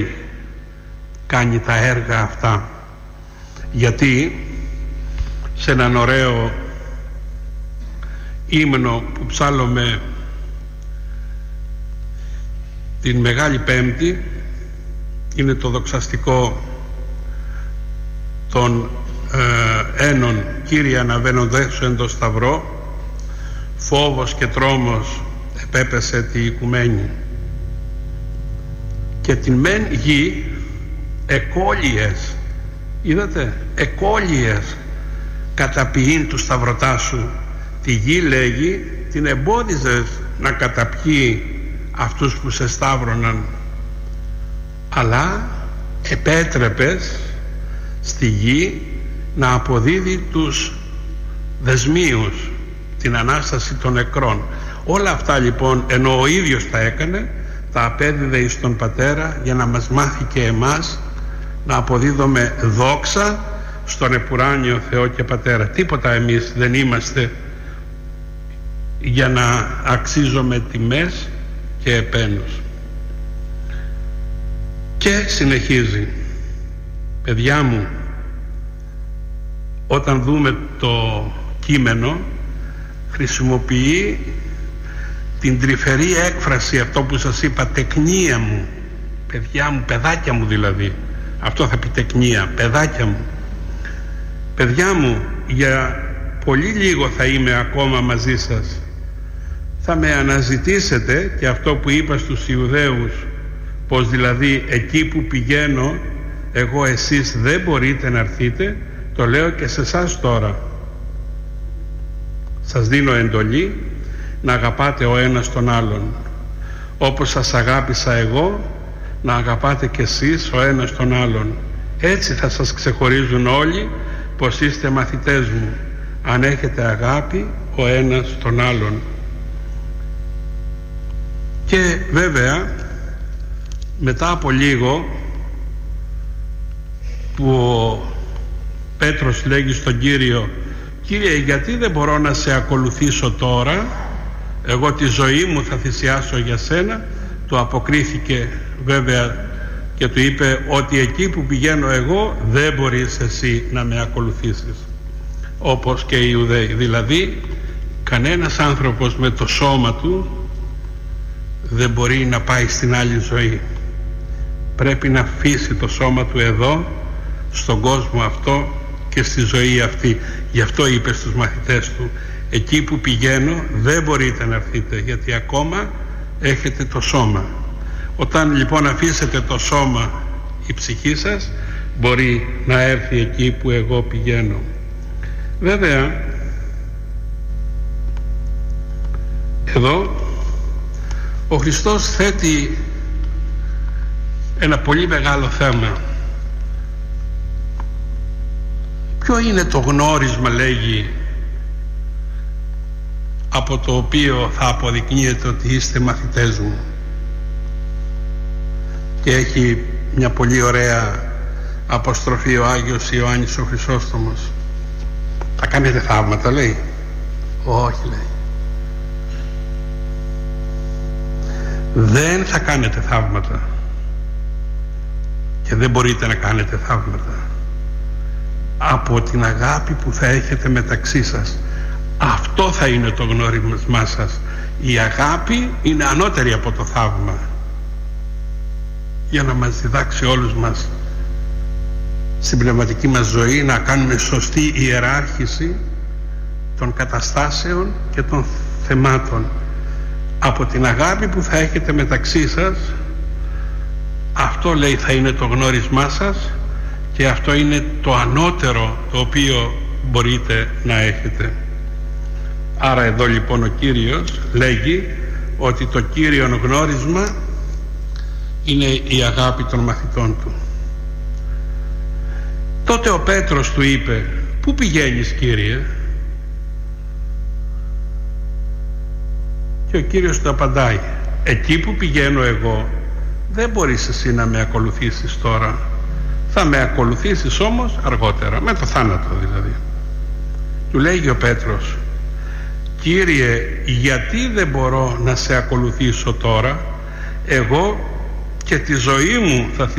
κάνει τα έργα αυτά, γιατί σε έναν ωραίο ύμνο που ψάλλουμε την Μεγάλη Πέμπτη, είναι το δοξαστικό των ένων «Κύριε αναβαίνοντες σου εν το σταυρό, φόβος και τρόμος επέπεσε τη οικουμένη, και την μεν γη εκόλιες», είδατε, εκόλιες καταποιήν του σταυρωτά σου. Τη γη, λέγει, την εμπόδιζες να καταπιεί αυτούς που σε σταύρωναν, αλλά επέτρεπες στη γη να αποδίδει τους δεσμίους, την Ανάσταση των νεκρών. Όλα αυτά λοιπόν, ενώ ο ίδιος τα έκανε, τα απέδιδε εις τον Πατέρα για να μας μάθει και εμάς να αποδίδουμε δόξα στον επουράνιο Θεό και Πατέρα. Τίποτα εμείς δεν είμαστε για να αξίζουμε τιμές και επένους. Και συνεχίζει, παιδιά μου, όταν δούμε το κείμενο, χρησιμοποιεί την τρυφερή έκφραση, αυτό που σας είπα, τεκνία μου, παιδιά μου, παιδάκια μου δηλαδή, αυτό θα πει τεκνία, παιδάκια μου, παιδιά μου, για πολύ λίγο θα είμαι ακόμα μαζί σας, θα με αναζητήσετε, και αυτό που είπα στους Ιουδαίους, πως δηλαδή εκεί που πηγαίνω εγώ εσείς δεν μπορείτε να έρθετε, το λέω και σε εσάς τώρα. Σας δίνω εντολή να αγαπάτε ο ένας τον άλλον, όπως σας αγάπησα εγώ, να αγαπάτε και εσείς ο ένας τον άλλον. Έτσι θα σας ξεχωρίζουν όλοι πως είστε μαθητές μου, αν έχετε αγάπη ο ένας τον άλλον. Και βέβαια μετά από λίγο που ο Πέτρος λέγει στον Κύριο, Κύριε, γιατί δεν μπορώ να σε ακολουθήσω τώρα, εγώ τη ζωή μου θα θυσιάσω για σένα, του αποκρίθηκε βέβαια και του είπε ότι εκεί που πηγαίνω εγώ δεν μπορείς εσύ να με ακολουθήσεις, όπως και οι Ιουδαίοι. Δηλαδή κανένας άνθρωπος με το σώμα του δεν μπορεί να πάει στην άλλη ζωή, πρέπει να αφήσει το σώμα του εδώ, στον κόσμο αυτό και στη ζωή αυτή. Γι' αυτό είπε στους μαθητές του, εκεί που πηγαίνω δεν μπορείτε να έρθετε, γιατί ακόμα έχετε το σώμα. Όταν λοιπόν αφήσετε το σώμα, η ψυχή σας μπορεί να έρθει εκεί που εγώ πηγαίνω. Βέβαια εδώ ο Χριστός θέτει ένα πολύ μεγάλο θέμα. Ποιο είναι το γνώρισμα, λέγει, από το οποίο θα αποδεικνύεται ότι είστε μαθητές μου? Και έχει μια πολύ ωραία αποστροφή ο Άγιος Ιωάννης ο Χρυσόστομος. Θα κάνετε θαύματα, λέει? Όχι, λέει. Δεν θα κάνετε θαύματα και δεν μπορείτε να κάνετε θαύματα από την αγάπη που θα έχετε μεταξύ σας. Αυτό θα είναι το γνώρισμά σας. Η αγάπη είναι ανώτερη από το θαύμα, για να μας διδάξει όλους μας στην πνευματική μας ζωή να κάνουμε σωστή ιεράρχηση των καταστάσεων και των θεμάτων. Από την αγάπη που θα έχετε μεταξύ σας, αυτό, λέει, θα είναι το γνώρισμά σας, και αυτό είναι το ανώτερο το οποίο μπορείτε να έχετε. Άρα εδώ λοιπόν ο Κύριος λέγει ότι το κύριο γνώρισμα είναι η αγάπη των μαθητών του. Τότε ο Πέτρος του είπε, πού πηγαίνεις, Κύριε? Και ο Κύριος του απαντάει, εκεί που πηγαίνω εγώ δεν μπορείς εσύ να με ακολουθήσεις τώρα, θα με ακολουθήσεις όμως αργότερα, με το θάνατο δηλαδή. Του λέγει ο Πέτρος, Κύριε, γιατί δεν μπορώ να σε ακολουθήσω τώρα? Εγώ και τη ζωή μου θα